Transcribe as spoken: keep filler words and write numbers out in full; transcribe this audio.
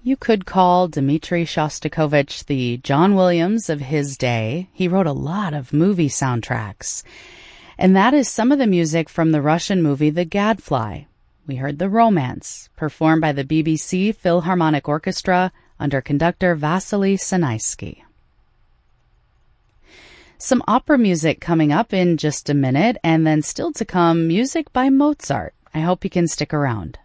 You could call Dmitri Shostakovich the John Williams of his day. He wrote a lot of movie soundtracks. And that is some of the music from the Russian movie The Gadfly. We heard The Romance, performed by the B B C Philharmonic Orchestra under conductor Vasily Sanaisky. Some opera music coming up in just a minute, and then still to come, music by Mozart. I hope you can stick around.